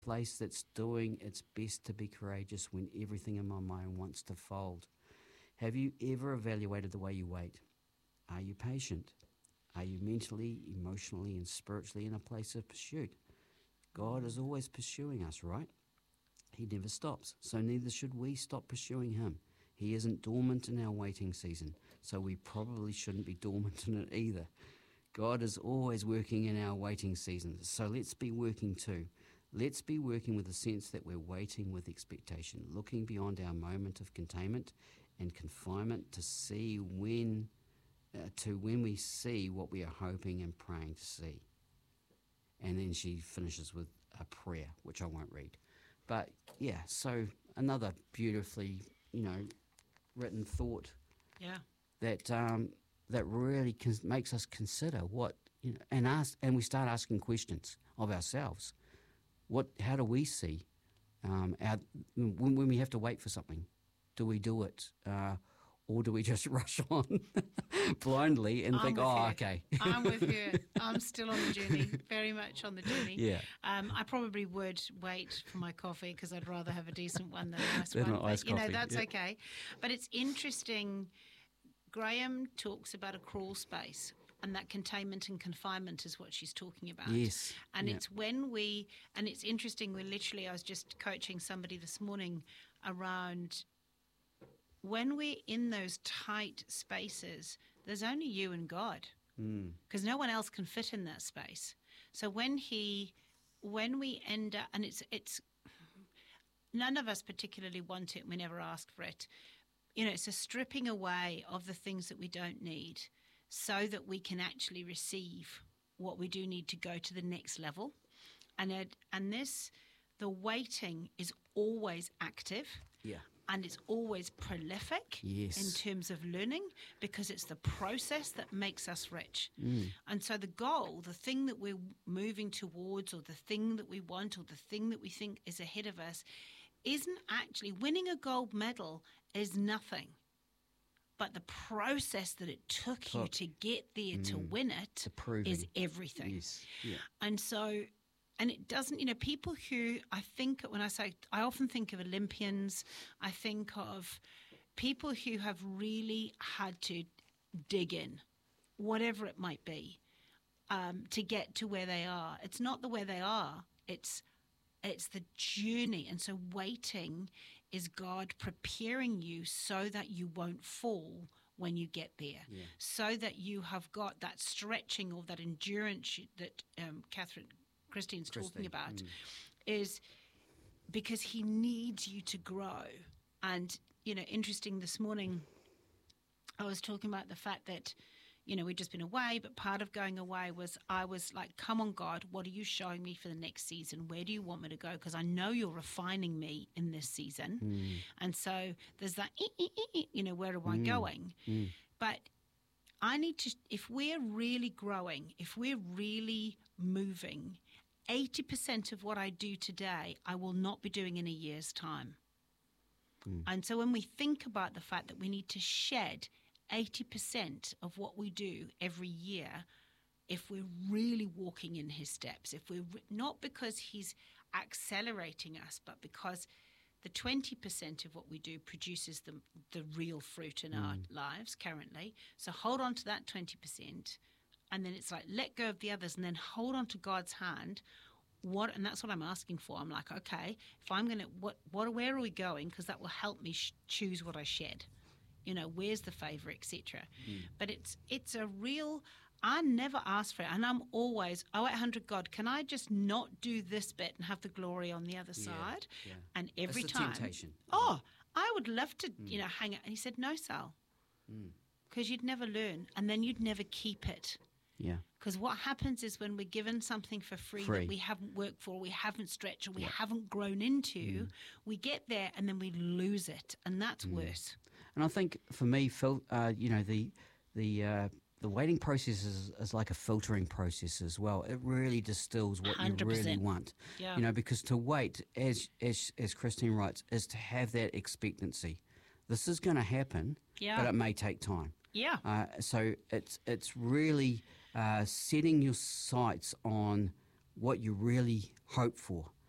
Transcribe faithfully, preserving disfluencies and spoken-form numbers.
place that's doing its best to be courageous when everything in my mind wants to fold. Have you ever evaluated the way you wait? Are you patient? Are you mentally, emotionally, and spiritually in a place of pursuit? God is always pursuing us, right? He never stops, so neither should we stop pursuing him. He isn't dormant in our waiting season, so we probably shouldn't be dormant in it either. God is always working in our waiting seasons, so let's be working too. Let's be working with the sense that we're waiting with expectation, looking beyond our moment of containment and confinement to see when, uh, to when we see what we are hoping and praying to see. And then she finishes with a prayer, which I won't read. But yeah, so another beautifully, you know, written thought. Yeah. That um, that really con- makes us consider what, you know, and ask, and we start asking questions of ourselves. What? How do we see um, our, when, when we have to wait for something? Do we do it, uh, or do we just rush on blindly and I'm think, with "Oh, you. okay"? I'm with you. I'm still on the journey, very much on the journey. Yeah. Um, I probably would wait for my coffee because I'd rather have a decent one than a nice Than one. an iced But, you know, coffee, that's yeah. okay. But it's interesting. Graham talks about a crawl space. And that containment and confinement is what she's talking about. Yes. And Yeah. it's when we, and it's interesting, we literally, I was just coaching somebody this morning around when we're in those tight spaces, there's only you and God. Because no one else can fit in that space. So when he, when we end up, and it's, it's, none of us particularly want it, we never ask for it. You know, it's a stripping away of the things that we don't need, so that we can actually receive what we do need to go to the next level. And it, and this, the waiting is always active. Yeah. And it's always prolific Yes. in terms of learning, because it's the process that makes us rich. Mm. And so the goal, the thing that we're moving towards, or the thing that we want, or the thing that we think is ahead of us, isn't actually, winning a gold medal is nothing. But the process that it took you Took. to get there Mm. to win it The proving. is everything. Yes. Yeah. And so, and it doesn't, you know, people who, I think when I say, I often think of Olympians, I think of people who have really had to dig in, whatever it might be, um, to get to where they are. It's not the where they are, it's It's the journey. And so waiting is God preparing you so that you won't fall when you get there. Yeah. So that you have got that stretching or that endurance that um, Catherine Christine's Christine, talking about mm. is because he needs you to grow. And, you know, interesting, this morning I was talking about the fact that, you know, we'd just been away, but part of going away was I was like, come on, God, what are you showing me for the next season? Where do you want me to go? Because I know you're refining me in this season. Mm. And so there's that, eh, eh, eh, eh, you know, where am I Mm. going? Mm. But I need to, if we're really growing, if we're really moving, eighty percent of what I do today, I will not be doing in a year's time. Mm. And so when we think about the fact that we need to shed eighty percent of what we do every year, if we're really walking in his steps, if we're re- not because he's accelerating us, but because the twenty percent of what we do produces the, the real fruit in mm. our lives currently. So hold on to that twenty percent. And then it's like, let go of the others and then hold on to God's hand. What, and that's what I'm asking for. I'm like, okay, if I'm going to, what, what, where are we going? Because that will help me sh- choose what I shed. You know, where's the favour, et cetera. Mm. But it's it's a real, I never ask for it. And I'm always, oh, eight hundred God, can I just not do this bit and have the glory on the other Yeah, side? yeah. And every It's a time. temptation. Oh, I would love to, Mm. you know, hang it. And he said, no, Sal. Mm. Because you'd never learn. And then you'd never keep it. Yeah. Because what happens is when we're given something for free, Free. that we haven't worked for, we haven't stretched, or we Yeah. haven't grown into, Mm. we get there and then we lose it. And that's Mm. worse. And I think for me, Phil, uh, you know, the the uh, the waiting process is, is like a filtering process as well. It really distills what one hundred percent. you really want. Yeah. You know, because to wait, as as as Christine writes, is to have that expectancy. This is going to happen, Yeah. but it may take time. Yeah. Uh, so it's it's really uh, setting your sights on what you really hope for.